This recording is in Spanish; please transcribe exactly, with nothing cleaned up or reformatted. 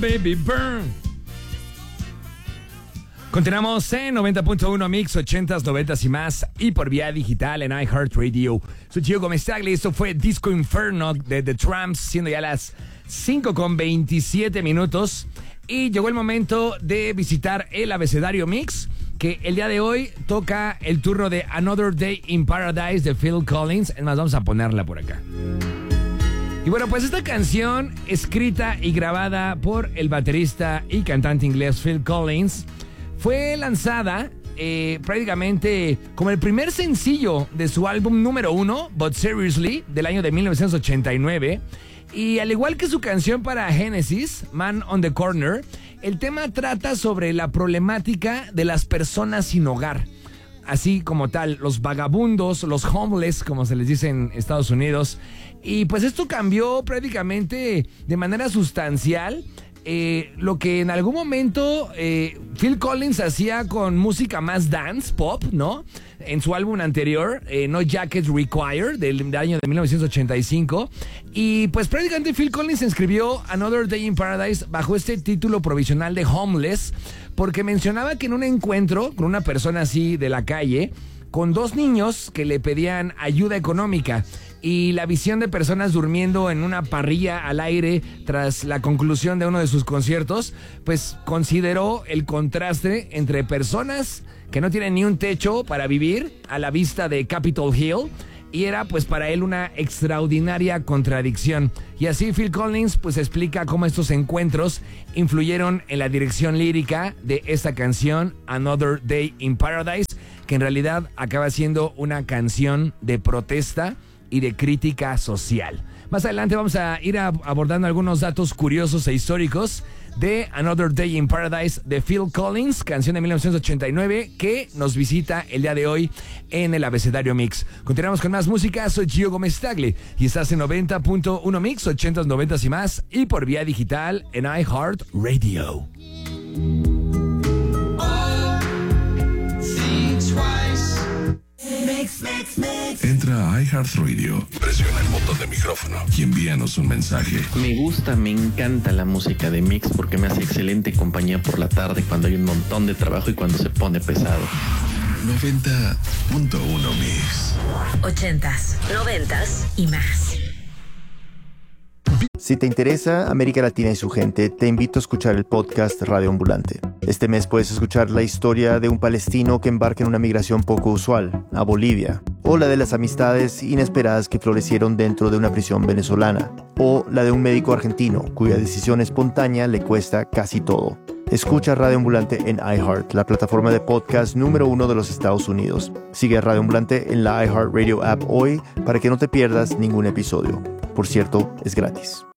baby, burn. Continuamos en noventa punto uno Mix, ochentas, noventas y más, y por vía digital en iHeartRadio. Soy Gio Gómez Tagle, esto fue Disco Inferno de The Tramps, siendo ya las cinco con veintisiete minutos. Y llegó el momento de visitar el abecedario Mix, que el día de hoy toca el turno de Another Day in Paradise de Phil Collins. Es más, vamos a ponerla por acá. Y bueno, pues esta canción, escrita y grabada por el baterista y cantante inglés Phil Collins, fue lanzada eh, prácticamente como el primer sencillo de su álbum número uno, But Seriously, del año de mil novecientos ochenta y nueve. Y al igual que su canción para Genesis, Man on the Corner, el tema trata sobre la problemática de las personas sin hogar. Así como tal, los vagabundos, los homeless, como se les dice en Estados Unidos. Y pues esto cambió prácticamente de manera sustancial Eh, lo que en algún momento eh, Phil Collins hacía con música más dance, pop, ¿no? En su álbum anterior, eh, No Jacket Required, del, del año de mil novecientos ochenta y cinco. Y pues prácticamente Phil Collins escribió Another Day in Paradise bajo este título provisional de Homeless, porque mencionaba que en un encuentro con una persona así de la calle, con dos niños que le pedían ayuda económica, y la visión de personas durmiendo en una parrilla al aire tras la conclusión de uno de sus conciertos, pues consideró el contraste entre personas que no tienen ni un techo para vivir a la vista de Capitol Hill, y era pues para él una extraordinaria contradicción. Y así Phil Collins pues explica cómo estos encuentros influyeron en la dirección lírica de esta canción, Another Day in Paradise, que en realidad acaba siendo una canción de protesta y de crítica social. Más adelante vamos a ir a, abordando algunos datos curiosos e históricos de Another Day in Paradise de Phil Collins, canción de mil novecientos ochenta y nueve, que nos visita el día de hoy en el abecedario Mix. Continuamos con más música, soy Gio Gómez Tagle y estás en noventa punto uno Mix, ochentas, noventas y más, y por vía digital en iHeartRadio. Mix, mix, mix. Entra a iHeartRadio, presiona el botón de micrófono y envíanos un mensaje. Me gusta, me encanta la música de Mix porque me hace excelente compañía por la tarde cuando hay un montón de trabajo y cuando se pone pesado. noventa punto uno Mix. Ochentas, noventas y más. Si te interesa América Latina y su gente, te invito a escuchar el podcast Radio Ambulante. Este mes puedes escuchar la historia de un palestino que embarca en una migración poco usual, a Bolivia, o la de las amistades inesperadas que florecieron dentro de una prisión venezolana, o la de un médico argentino cuya decisión espontánea le cuesta casi todo. Escucha Radio Ambulante en iHeart, la plataforma de podcast número uno de los Estados Unidos. Sigue a Radio Ambulante en la iHeartRadio app hoy para que no te pierdas ningún episodio. Por cierto, es gratis.